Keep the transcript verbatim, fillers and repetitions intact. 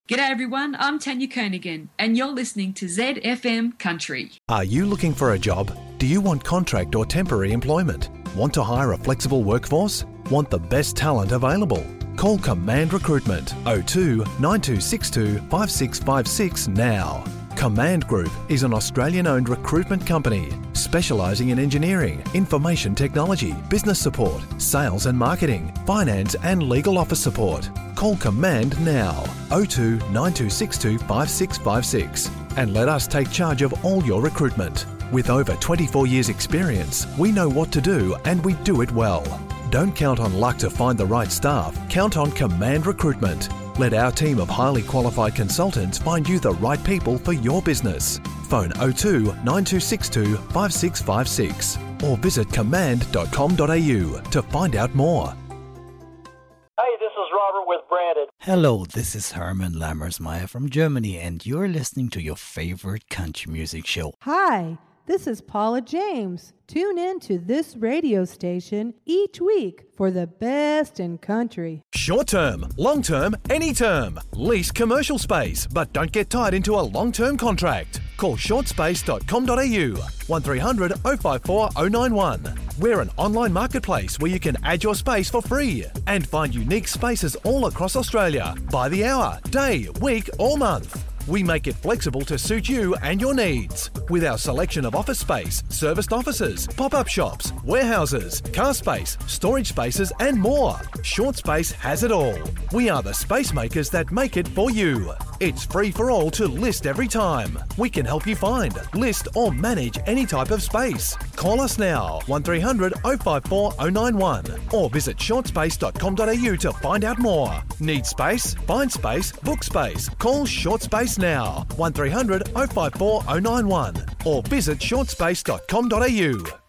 G'day everyone, I'm Tanya Koenigan and you're listening to Z F M Country. Are you looking for a job? Do you want contract or temporary employment? Want to hire a flexible workforce? Want the best talent available? Call Command Recruitment oh two nine two six two five six five six now. Command Group is an Australian-owned recruitment company specialising in engineering, information technology, business support, sales and marketing, finance and legal office support. Call Command now, oh two nine two six two five six five six, and let us take charge of all your recruitment. With over twenty-four years experience, we know what to do and we do it well. Don't count on luck to find the right staff, count on Command Recruitment. Let our team of highly qualified consultants find you the right people for your business. Phone oh two nine two six two five six five six or visit command dot com dot a u to find out more. Hey, this is Robert with Branded. Hello, this is Herman Lammersmeyer from Germany, and you're listening to your favorite country music show. Hi, this is Paula James. Tune in to this radio station each week for the best in country. Short term, long term, any term. Lease commercial space, but don't get tied into a long-term contract. Call short space dot com dot a u, one three hundred oh five four oh nine one. We're an online marketplace where you can add your space for free and find unique spaces all across Australia by the hour, day, week or month. We make it flexible to suit you and your needs. With our selection of office space, serviced offices, pop-up shops, warehouses, car space, storage spaces and more. Short Space has it all. We are the space makers that make it for you. It's free for all to list every time. We can help you find, list or manage any type of space. Call us now, one three hundred oh five four oh nine one or visit short space dot com dot a u to find out more. Need space? Find space, book space. Call Short Space now, one three hundred oh five four oh nine one or visit short space dot com dot a u.